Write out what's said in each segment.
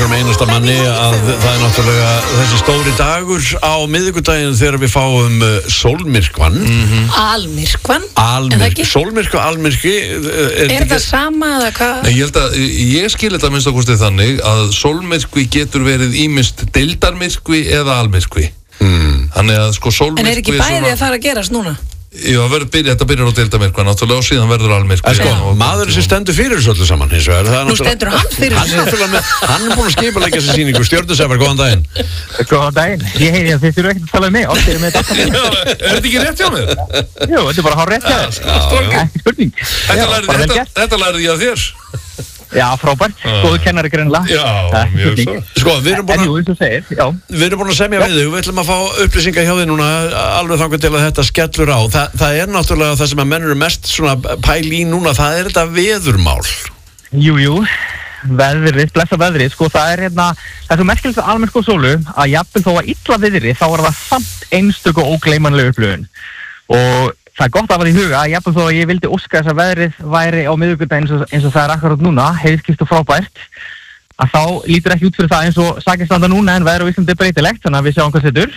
einhverjum einasta manni að það náttúrulega þessi stóri dagur á miðvikudaginn þegar við fáum sólmyrkvann. Almyrkvann? Sólmyrkvi og almyrkvi. Er það sama eða hvað? Nei, ég skil þetta minnst okkur þannig að sólmyrkvi getur verið ýmist deildarmyrkvi eða almyrkvi. Þannig að sko sólmyrkvi... En er ekki bæði að fara að gerast núna? Já, þetta byrjar á deildarmyrkva náttúrulega og síðan verður almyrkvi. Sko, maður sem stendur fyrir þessu öllu saman hins vegar. Nú stendur hann fyrir þessu? Hann búinn að skipuleggja þessi sýningu. Stjörnusefar, góðan daginn. Góðan daginn. Ég heyri að þið þurfum ekkert að tala um mig. Oft erum við þetta. Er þetta ekki rétt hjá mér? Jú, þetta er bara hár rétt hjá þér. Ekki spurning. Þetta lærði ég af þér. Já, frábært. Góðu kennari greinilega. Já, mjög svo. Sko, við erum búin að semja við þig. Við ætlum að fá upplýsingar hjá þig núna alveg þangað til að þetta skellur á. Það er náttúrulega það sem að menn eru mest svona pæl í núna, það er þetta veðurmál. Jú. Veðrið, blessa veðrið. Sko, það er svo merkilegt að almennt sko sólu að jafnvel þó að illa veðri þá er það samt einstök og ógleymanleg upplifun. Og það er gott að hafa í huga að jafnvel þó að ég vildi óska þess að veðrið væri á miðvikudaginn eins og það er akkurat núna, heiðskýrt og frábært, að þá lítur ekki út fyrir það eins og sakir standa núna en veðrið á Íslandi er breytilegt, þannig að við sjáum hvað setur.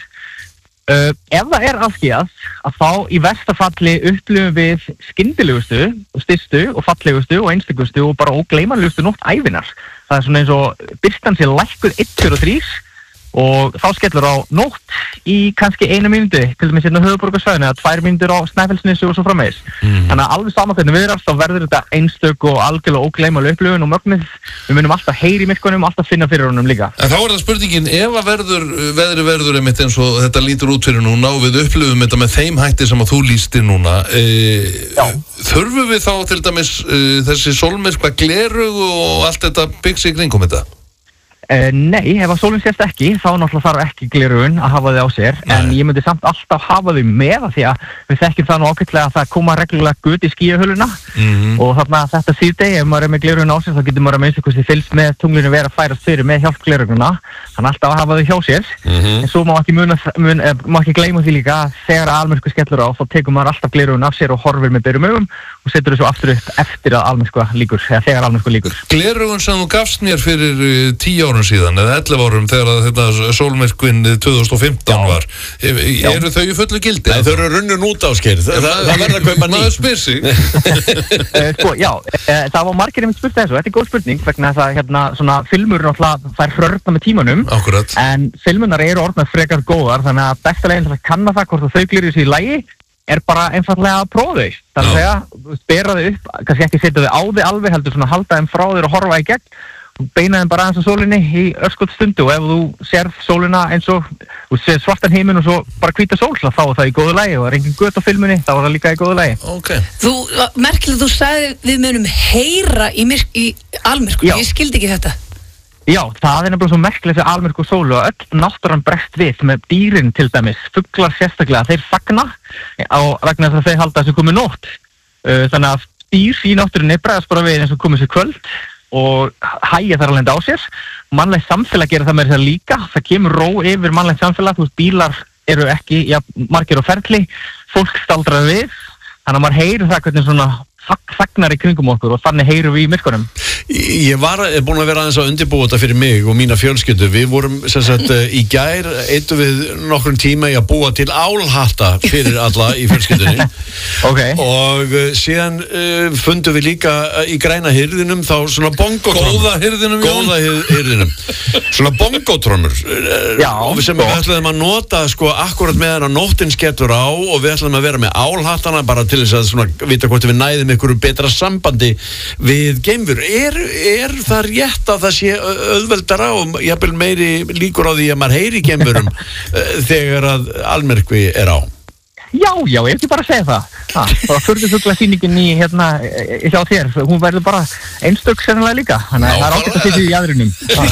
Ef það er afskíðað, að þá í versta falli upplifum við skyndilegustu, styrstu og fallegustu og einstakustu og bara ógleymanlegustu nótt ævinar. Það er svona eins og birtan sé lækkuð 1, 2 og 3 og þá skellur á nótt í kannski 1 mínútu, til dæmis hérna á höfuðborgarsvæðinu eða 2 mínútur á Snæfellsnesi og svo framvegis. Þannig að alveg sama hvernig viðrast, þá verður þetta einstök og algjörlega ógleymanleg upplifun og mögnuð. Við munum alltaf heyra í myrkvanum og alltaf finna fyrir honum líka. En þá er það spurningin, ef að veðri verður einmitt eins og þetta lítur út fyrir núna og við upplifum þetta með þeim hætti sem að þú lýstir núna, þurfum við þá til dæmis þessi sólmyrkva gleraugu og allt þetta byggsi í kringum þetta? Nei, ef að sólinn sést ekki, þá náttúrulega þarf ekki gleraugun að hafa þau á sér, en ég myndi samt alltaf hafa þau með því að við þekkjum það nú ágætlega að það koma reglulega gutt í skýjahöluna og þarna þetta síðdegi, ef maður er með gleraugun á sér, þá getur maður að minnsta kosti fylgst með tunglinu vera að færast fyrir með hjálp gleraugunna, þannig alltaf að hafa þau hjá sér, en svo má ekki gleyma því líka að þegar almyrkvi skellur á, þá tekur maður alltaf gleraugun af sér og horfir með berum augum og setur þessu aftur upp eftir að almyrkva lýkur, eða þegar almyrkva lýkur. Gleraugun sem þú gafst mér fyrir 10 árum síðan, eða 11 árum þegar þetta sólmyrkvinn 2015 var. Eru þau í fullu gildi? Nei, þau eru runnin út á skeið. Það verður að kaupa ný. Maður spyr sig. Sko, já, það var margir einmitt spurt þessu. Þetta er góð spurning, vegna þess að svona filmur náttúrulega fær hrörna með tímanum. Akkurat. En filmunar eru orðnar frekar góðar, þannig að besta leiðin til að kanna það hvort þau glýrir sig í lagi er bara einfallega að prófa þau. Þannig að bera þau upp, kannski ekki setja þau á þau alveg, heldur svona halda þeim frá þau og horfa í gegn. Beina þeim bara aðeins á sólinni í örskotsstundu og ef þú sérð sólina eins og þú séð svartan heiminn og svo bara hvíta sól, þá er það í góðu lagi og er engin göt á filmunni, þá er það líka í góðu lagi. Okay. Merkilega þú sagði við munum heyra í almyrkvu, ég skildi ekki þetta. Já, það er nefnilega svo merkilegt fyrir almyrkvu og sólu og öll náttúran bregst við með dýrin til dæmis, fuglar sérstaklega, þeir fagna vegna þess að þeir halda þessu komið nótt. Þannig að dýr í náttúrunni bregðast bara við eins og komið sér kvöld og hægja þar alveg á sér. Mannlegt samfélag gerir það með þess að líka. Það kemur ró yfir mannlegt samfélag. Þú veist, bílar eru ekki margir á ferli. Fólk staldrar við. Þannig að maður heyrir það hvernig svona þagnar í kringum okkur og þannig heyrum við í myrkunum. Ég var búin að vera aðeins að undirbúa þetta fyrir mig og mína fjölskyldu. Við vorum sem sagt í gær eittum við nokkrum tíma í að búa til álhatta fyrir alla í fjölskyldunni. Okay. Og síðan fundum við líka í græna hirðinum þá svona bongotrommur. Góða hirðinum. Svona bongotrommur. Og sem við ætlaðum að nota sko akkurat meðan að nóttin skellur á og við ætlaðum að vera með álhattana bara til þess að svona vita hvort við næðum einhverju betra sambandi við geimveru. Er það rétt að það sé auðveldara og jafnvel meiri líkur á því að maður heyri geimverum þegar að almyrkvi er á? Já, ég ekki bara að segja það. Það var furðufuglasýningin í hjá þér. Hún verður bara einstök sennilega líka. Þannig að það er ágætt að sitja í jaðrinum.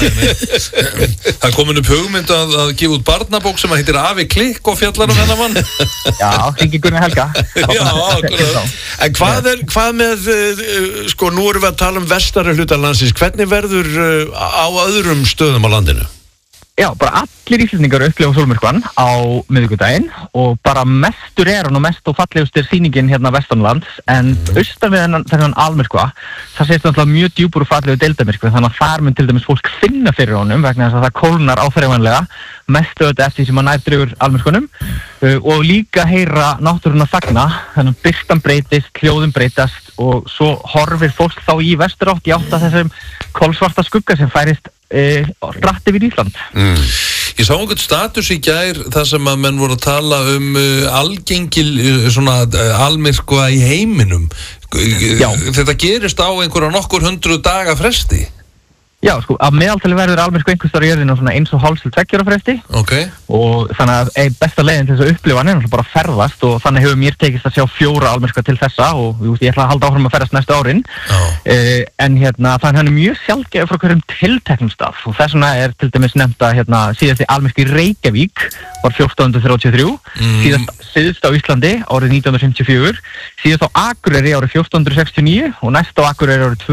Það er komin upp hugmynd að gefa út barnabók sem heitir Afi Klikk og fjallar þennan mann. Já, hringi Gunnar Helga. Já, akkurat. En hvað með, sko, nú erum við að tala um vestari hluta landsins. Hvernig verður á öðrum stöðum á landinu? Já, bara allir íslendingar upplifa sólmyrkvann á miðvikudaginn og bara mestur hann og mest og fallegust sýningin hérna vestanlands en austan við þennan almyrkva það sést náttúrulega mjög djúpur og fallegu deildarmyrkvi þannig að þar mun til dæmis fólk finna fyrir honum vegna þess að það kólnar áþreifanlega mestu auðvitað eftir sem að nær dregur almyrkvanum og líka heyra náttúruna þagna þannig að birtan breytist, hljóðum breytast og svo horfir fólk þá í vesturátt í átt að þessum kolsvarta skugga sem færist rætt yfir Ísland. Ég sá einhvern status í gær þar sem að menn voru að tala algengil svona almyrkva í heiminum. Þetta gerist á einhverja nokkur 100 daga fresti. Já, sko, að meðaltali verður almyrkva einhvers staðar á jörðinni á svona 1,5 til 2 ára fresti. Og þannig að besta leiðin til þess að upplifa hann er bara að ferðast og þannig hefur mér tekist að sjá 4 almyrkva til þessa og ég ætla að halda áfram að ferðast næstu árin. En þannig hann er mjög sjaldgæfur frá hverjum tilteknum stað og þess vegna er til dæmis nefnt að síðasti almyrkvi í Reykjavík var 1433, síðast á Íslandi árið 1954, síðast á Akureyri árið 1469 og næst á Akureyri árið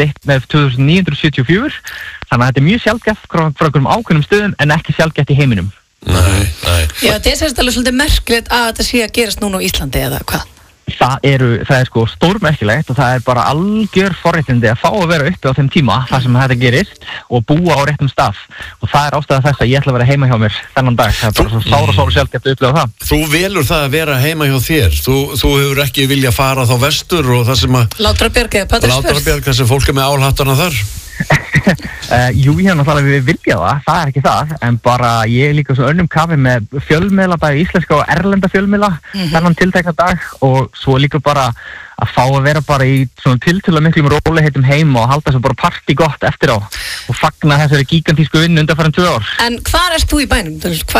2974. Þannig að þetta er mjög sjaldgæft frá einhverjum ákveðnum stöðum en ekki sjaldgæft í heiminum. Nei. Já, þetta er alveg svolítið merkilegt að þetta sé að gerast núna á Íslandi eða hvað? Það er sko stórmerkilegt og það er bara algjör forréttindi að fá að vera uppi á þeim tíma þar sem þetta gerist og búa á réttum stað og það er ástæða þess að ég ætla að vera heima hjá mér þennan dag, það er bara svo sára sjaldgæft að upplifa það. Þú velur það að vera heima hjá þér, þú hefur ekki viljað fara þá vestur og það sem að Látrabjarg eða Patreksfjörð sem fólk er með álhattana þar. Jú, ég hef náttúrulega vilja það er ekki það, en bara ég er líka svo önnum kafi með fjölmiðla, bæði íslenska og erlenda fjölmiðla þennan tiltekna dag og svo líka bara að fá að vera bara í svona tiltölulega miklum rólegheitum heima og halda svo bara partí gott eftir á og fagna þessari gigantísku vinnu undanfarin 2 ár. En hvar erst þú í bænum?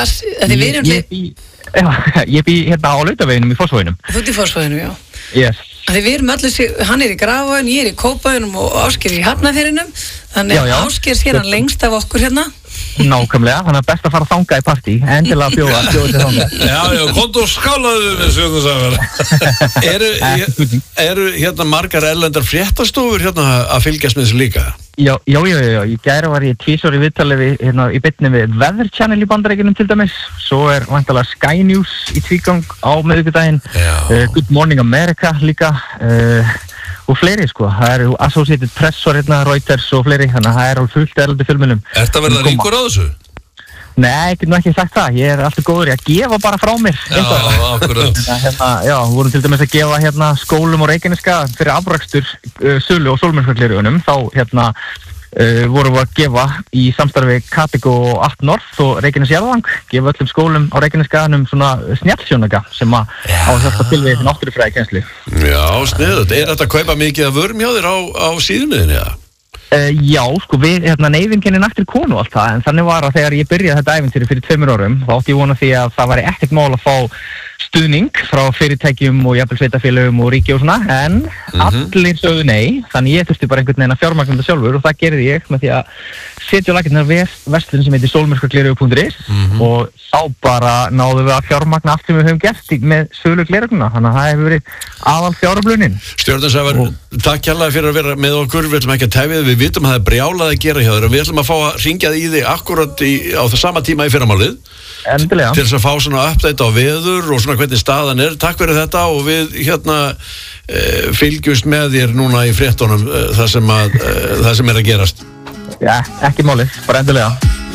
Ég bý hérna á Lautaveginum í Fossvoginum. Þú ert í Fossvoginum, já. Yes. Við erum allir, hann er í Grafarvoginum, ég er í Kópavoginum og Ásgeir í Hafnarfirðinum, þannig að Ásgeir sér hann lengst af okkur hérna. Nákvæmlega, þannig að best að fara að þanga í partí, endilega að bjóða til þanga. Já, komdu og skálaðu með Stjörnusagan. Eru hérna margar erlendar fréttastofur hérna að fylgjast með þessu líka? Já, í gær var ég 2 ári viðtali í beinni við Weather Channel í Bandaríkjunum til dæmis, svo er væntanlega Sky News í tvígang á miðvikudaginn, Good Morning America líka, og fleiri sko, það eru Associated Press og Reuters og fleiri, þannig að það er alveg fullt erlendu fjölmiðlum. Ertu að verða ríkur á þessu? Nei, ég get nú ekki sagt það, ég er alltaf góður í að gefa bara frá mér. Já, akkurat. Já, við vorum til dæmis að gefa skólum og Reykjaneska fyrir afrakstur sölu og sólmyrkvagleraugunum, þá vorum við að gefa í samstarfi Katego og Allt North og Reykjanes Jarðvang, gefa öllum skólum á Reykjaneskaðanum svona snjallsjónauka sem á að hjálpa til við náttúrufræðikennslu. Já, sniðugt. Er þetta að kaupa mikið af vörum hjá þér á síðunniðinni, eða? Já, sko, neyðin kennir naktir konu og allt það, en þannig var að þegar ég byrjaði þetta ævintýri fyrir 2 árum, þá átti ég vona því að það væri ekkert mál að fá stuðning frá fyrirtækjum og jafnvel sveitarfélögum og ríki og svona, en allir sögðu nei, þannig ég þurfti bara einhvern veginn að fjármagna þetta sjálfur og það gerði ég með því að setja á laggirnar verslun sem heitir solmyrkvagleraugu.is og þá bara náðum við að fjármagna allt sem við höfum gert með sölu gleraugnuna, þannig að það hefur verið aðal fjáröflunin. Stjörnusagan, takk kærlega fyrir að vera með okkur, við ætlum ekki að tefja þig, við vitum að það er brjálað að gera hjá þér og við ætlum að fá að hringja þig í þig akkurat á það sama tíma í fyrramálið. Endilega. Til þess að fá svona update á veður og svona hvernig staðan er. Takk fyrir þetta og við fylgjumst með þér núna í fréttunum það sem er að gerast. Já, ekki málið, bara endilega.